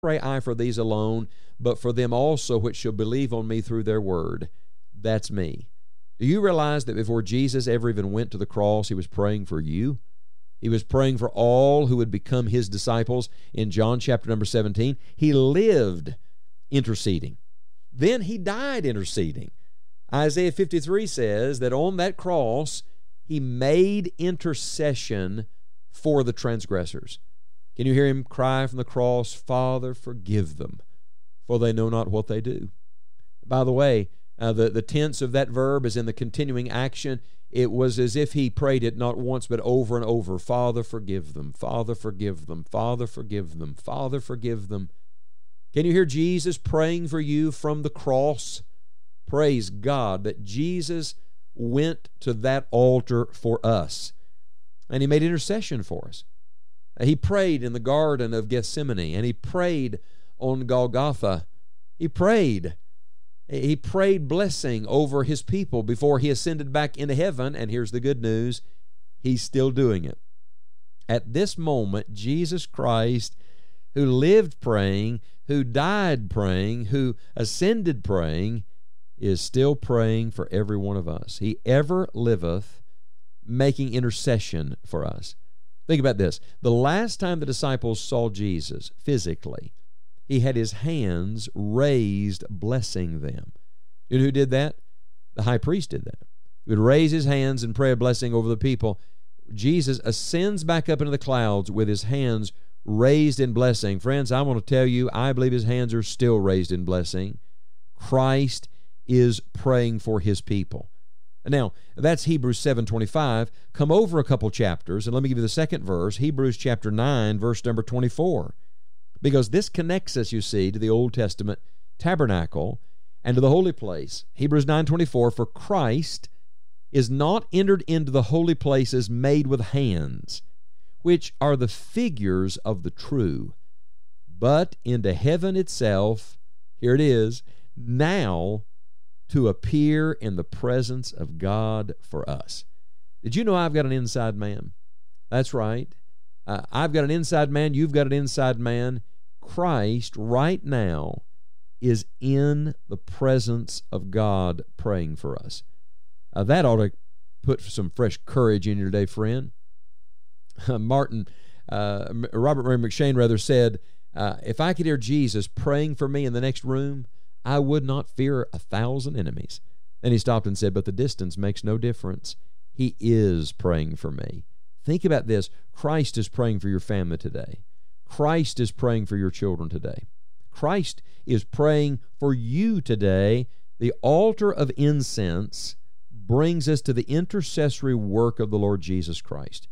pray I for these alone, but for them also which shall believe on me through their word. That's me. Do you realize that before Jesus ever even went to the cross, he was praying for you? He was praying for all who would become his disciples. In John chapter number 17, he lived interceding. Then he died interceding. Isaiah 53 says that on that cross, he made intercession for the transgressors. Can you hear him cry from the cross, Father, forgive them, for they know not what they do? By the way, the tense of that verb is in the continuing action. It was as if he prayed it not once but over and over. Father, forgive them. Father, forgive them. Father, forgive them. Father, forgive them. Can you hear Jesus praying for you from the cross? Praise God that Jesus went to that altar for us, and he made intercession for us. He prayed in the Garden of Gethsemane, and he prayed on Golgotha. He prayed blessing over his people before he ascended back into heaven, and here's the good news, he's still doing it. At this moment, Jesus Christ, who lived praying, who died praying, who ascended praying, is still praying for every one of us. He ever liveth, making intercession for us. Think about this. The last time the disciples saw Jesus physically, he had his hands raised blessing them. You know who did that? The high priest did that. He would raise his hands and pray a blessing over the people. Jesus ascends back up into the clouds with his hands raised in blessing. Friends, I want to tell you, I believe his hands are still raised in blessing. Christ is praying for his people. Now, that's Hebrews 7:25. Come over a couple chapters, and let me give you the second verse, Hebrews chapter 9, verse number 24. Because this connects us, you see, to the Old Testament tabernacle and to the holy place. Hebrews 9:24, for Christ is not entered into the holy places made with hands, which are the figures of the true, but into heaven itself, here it is, now to appear in the presence of God for us. Did you know I've got an inside man? That's right. I've got an inside man. You've got an inside man. Christ right now is in the presence of God praying for us. That ought to put some fresh courage in your day, friend. Robert Murray McShane said, if I could hear Jesus praying for me in the next room, I would not fear 1,000 enemies. Then he stopped and said, but the distance makes no difference. He is praying for me. Think about this. Christ is praying for your family today. Christ is praying for your children today. Christ is praying for you today. The altar of incense brings us to the intercessory work of the Lord Jesus Christ.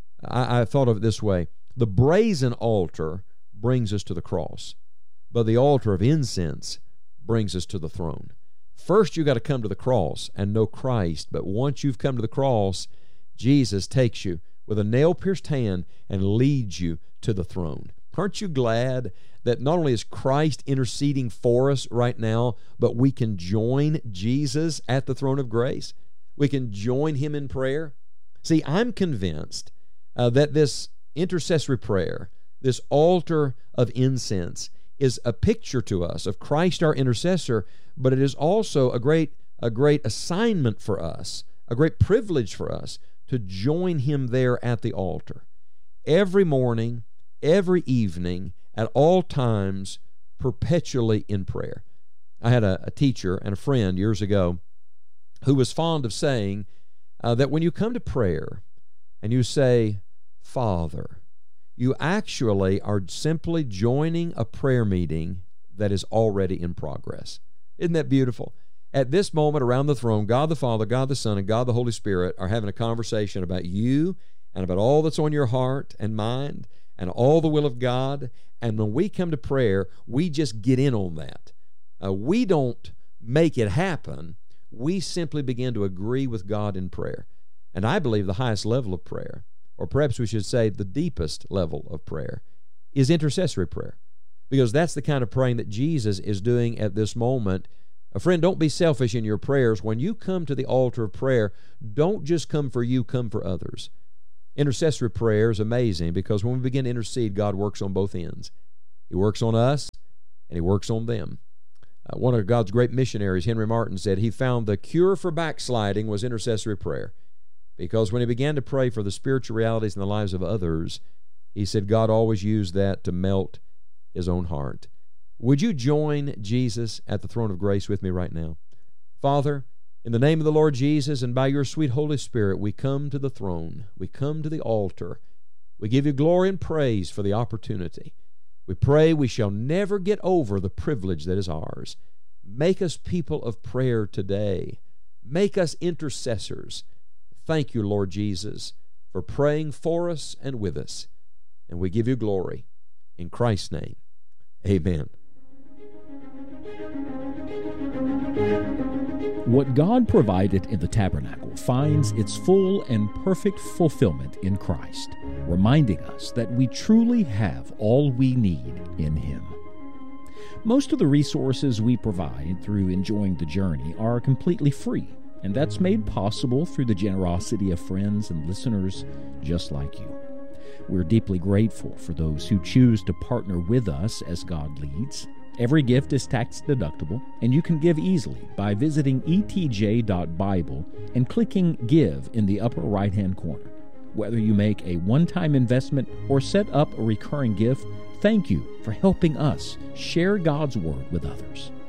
I thought of it this way. The brazen altar brings us to the cross, but the altar of incense brings us to the throne. First, you've got to come to the cross and know Christ, but once you've come to the cross, Jesus takes you with a nail-pierced hand and leads you to the throne. Aren't you glad that not only is Christ interceding for us right now, but we can join Jesus at the throne of grace? We can join him in prayer. See, I'm convinced that this intercessory prayer, this altar of incense, is a picture to us of Christ our intercessor, but it is also a great assignment for us, a great privilege for us to join him there at the altar. Every morning, every evening, at all times, perpetually in prayer. I had a teacher and a friend years ago who was fond of saying that when you come to prayer and you say, Father, you actually are simply joining a prayer meeting that is already in progress. Isn't that beautiful? At this moment around the throne, God the Father, God the Son, and God the Holy Spirit are having a conversation about you and about all that's on your heart and mind and all the will of God. And when we come to prayer, we just get in on that. We don't make it happen. We simply begin to agree with God in prayer. And I believe the highest level of prayer, or perhaps we should say the deepest level of prayer, is intercessory prayer, because that's the kind of praying that Jesus is doing at this moment. Friend, don't be selfish in your prayers. When you come to the altar of prayer, don't just come for you, come for others. Intercessory prayer is amazing because when we begin to intercede, God works on both ends. He works on us, and He works on them. One of God's great missionaries, Henry Martin, said he found the cure for backsliding was intercessory prayer. Because when he began to pray for the spiritual realities in the lives of others, he said God always used that to melt his own heart. Would you join Jesus at the throne of grace with me right now? Father, in the name of the Lord Jesus and by your sweet Holy Spirit, we come to the throne. We come to the altar. We give you glory and praise for the opportunity. We pray we shall never get over the privilege that is ours. Make us people of prayer today. Make us intercessors. Thank you, Lord Jesus, for praying for us and with us. And we give you glory. In Christ's name, amen. What God provided in the tabernacle finds its full and perfect fulfillment in Christ, reminding us that we truly have all we need in Him. Most of the resources we provide through enjoying the journey are completely free, and that's made possible through the generosity of friends and listeners just like you. We're deeply grateful for those who choose to partner with us as God leads. Every gift is tax deductible, and you can give easily by visiting etj.bible and clicking Give in the upper right-hand corner. Whether you make a one-time investment or set up a recurring gift, thank you for helping us share God's Word with others.